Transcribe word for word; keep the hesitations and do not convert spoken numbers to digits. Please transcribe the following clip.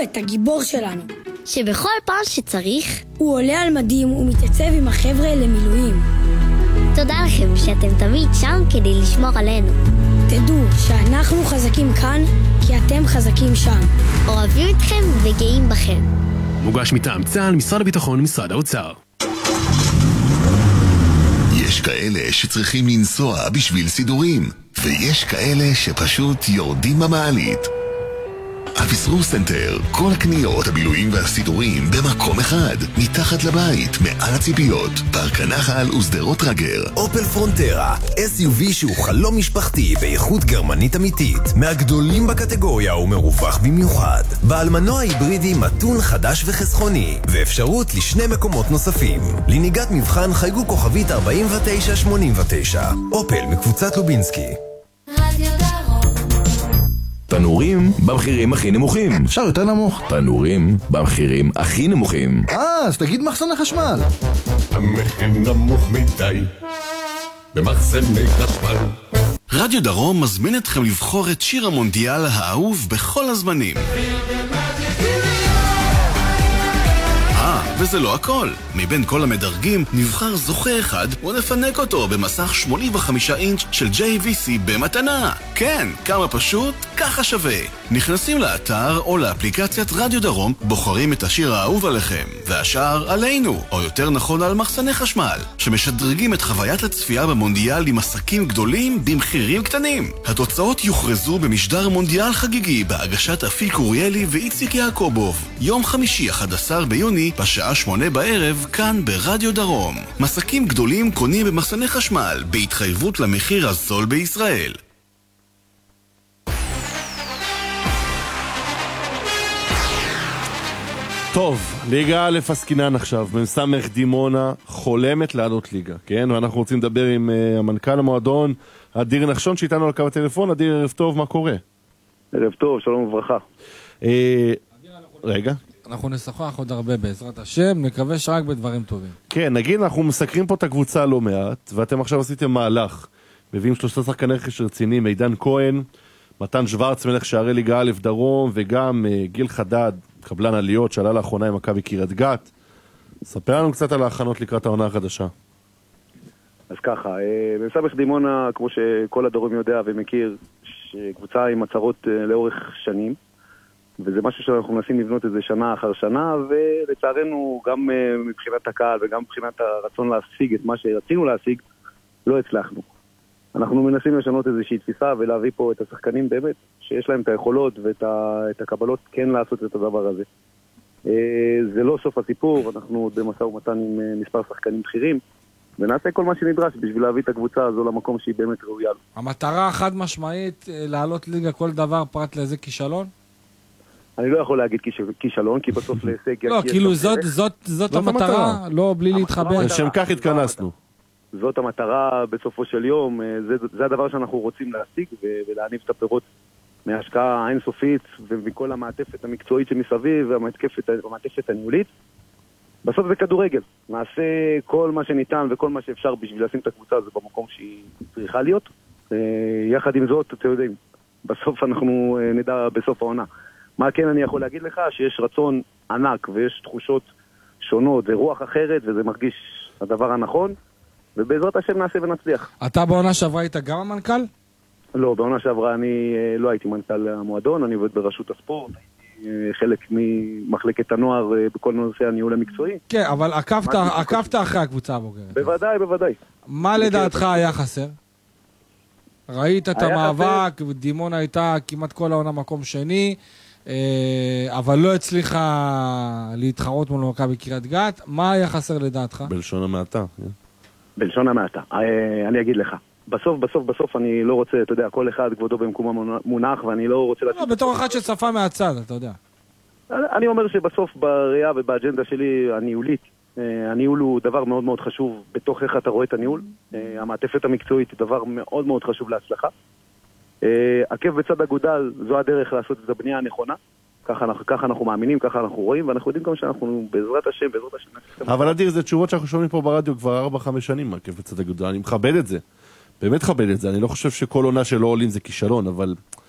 את הגיבור שלנו, שבכל פעם שצריך הוא עולה על מדים ומתייצב עם החבר'ה למילואים. תודה לכם שאתם תמיד שם כדי לשמור עלינו. תדעו שאנחנו חזקים כאן כי אתם חזקים שם. אוהבים אתכם וגאים בכם. מוגש מטעם צה"ל, משרד הביטחון ומשרד האוצר. יש כאלה שצריכים לנסוע בשביל סידורים, ויש כאלה שפשוט יורדים במעלית. אביסרור סנטר, כל הקניות, הבילויים והסידורים במקום אחד, מתחת לבית, מעל הציפיות, פארק הנחל ושדרות רגר. אופל פרונטרה, אס יו וי שהוא חלום משפחתי באיכות גרמנית אמיתית, מהגדולים בקטגוריה ומרווח במיוחד. בעל מנוע היברידי מתון חדש וחסכוני, ואפשרות לשני מקומות נוספים. לנהיגת מבחן חייגו כוכבית ארבעים ותשע שמונים ותשע. אופל מקבוצת לובינסקי. רדיו דרום. תנורים במחירים הכי נמוכים. אפשר יותר נמוך. תנורים במחירים הכי נמוכים. אה, אז תגיד מחסני חשמל. המחיר נמוך מדי במחסני חשמל. רדיו דרום מזמין אתכם לבחור את שיר המונדיאל האהוב בכל הזמנים. וזה לא הכל. מבין כל המדרגים נבחר זוכה אחד ונפנק אותו במסך שמונים וחמישה אינץ' של ג'יי וי סי במתנה. כן, כמה פשוט, ככה שווה. נכנסים לאתר או לאפליקציית רדיו דרום, בוחרים את השיר האהוב עליכם, והשאר עלינו, או יותר נכון על מחסני חשמל, שמשדרגים את חוויית הצפייה במונדיאל עם עסקים גדולים במחירים קטנים. התוצאות יוכרזו במשדר מונדיאל חגיגי בהגשת אפיק אוריאלי ואיציק יעקובוב, יום חמישי אחד עשר ביוני בשעה שמונה בערב, כאן ברדיו דרום. מסקים גדולים קונים במחסני חשמל, בהתחייבות למחיר הזול בישראל. טוב, ליגה א' עסקינן עכשיו, במסמך דימונה חולמת לעלות ליגה, כן? ואנחנו רוצים לדבר עם uh, המנכ"ל המועדון, אדיר נחשון, שאיתנו על קו הטלפון. אדיר, ערב טוב, מה קורה? ערב טוב, שלום וברכה. Uh, רגע. אנחנו נשוחח עוד הרבה בעזרת השם, נקווה שרק בדברים טובים. כן, נגיד, אנחנו מסקרים פה את הקבוצה לא מעט, ואתם עכשיו עשיתם מהלך. מביאים שלושה שחקני רכש רציניים, מידן כהן, מתן שוורץ, מלך שערי ליגה א' דרום, וגם uh, גיל חדד, קבלן עליות, שעלה לאחרונה עם מכבי קריית גת. ספר לנו קצת על ההכנות לקראת העונה החדשה. אז ככה, במסמך דימונה, כמו שכל הדרום יודע ומכיר, שקבוצה עם הצהרות לאורך שנים, וזה משהו שאנחנו מנסים לבנות איזה שנה אחר שנה, ולצערנו גם מבחינת הקהל וגם מבחינת הרצון להשיג את מה שרצינו להשיג, לא הצלחנו. אנחנו מנסים לשנות איזושהי תפיסה ולהביא פה את השחקנים באמת, שיש להם את היכולות ואת ה, את הקבלות כן לעשות את הדבר הזה. זה לא סוף הסיפור, אנחנו במשא ומתן עם מספר שחקנים בכירים, ונעשה כל מה שנדרש בשביל להביא את הקבוצה הזו למקום שהיא באמת ראויה. המטרה החד משמעית לעלות ליגה כל דבר פרט לאיזה כישלון? אני לא יכול להגיד כישלון, כי בסוף להישג... לא, כאילו זאת המטרה, לא בלי להתחבר. לשם כך התכנסנו. זאת המטרה בסופו של יום, זה, זה הדבר שאנחנו רוצים להשיג ולהניב את הפירות מההשקעה האינסופית ומכל המעטפת המקצועית שמסביב והמעטפת, המעטפת הניהולית. בסוף זה כדורגל. נעשה כל מה שניתן וכל מה שאפשר בשביל לשים את הקבוצה הזו במקום שהיא צריכה להיות. יחד עם זאת, אתם יודעים, בסוף אנחנו נדע בסוף העונה. מה כן אני יכול להגיד לך? שיש רצון ענק ויש תחושות שונות ורוח אחרת, וזה מרגיש הדבר הנכון. ובעזרת השם נעשה ונצליח. אתה בעונה שעברה היית גם המנכ"ל? לא, בעונה שעברה אני לא הייתי מנכ"ל המועדון, אני עובד ברשות הספורט, חלק ממחלקת הנוער בכל נושא הניהול המקצועי. כן, אבל עקבת, עקבת אחרי הקבוצה הבוגרת. בוודאי, בוודאי. מה לדעתך היה חסר? ראית את המאבק, דימונה הייתה כמעט כל העונה מקום שני, אבל לא הצליחה להתחרות מול מכבי קריית גת. מה היה חסר לדעתך? בלשון המעטה. בלשון המעטה. אני אגיד לך. בסוף, בסוף, בסוף אני לא רוצה, אתה יודע, כל אחד כבודו במקומו מונח, ואני לא רוצה... לא, בתור אחד שצפה מהצד, אתה יודע. אני אומר שבסוף בראייה ובאג'נדה שלי הניהולית, הניהול הוא דבר מאוד מאוד חשוב בתוך איך אתה רואה את הניהול. המעטפת המקצועית היא דבר מאוד מאוד חשוב להצלחה. עקב בצד אגודל, זו הדרך לעשות את הבנייה הנכונה. ככה אנחנו, ככה אנחנו מאמינים, ככה אנחנו רואים, ואנחנו יודעים גם שאנחנו בעזרת השם, בעזרת השם. אבל אדיר, זה תשובות שאנחנו שומעים פה ברדיו כבר ארבע חמש שנים, עקב בצד אגודל. אני מכבד את זה. באמת מכבד את זה. אני לא חושב שכל עונה שלא עולים זה כישלון, אבל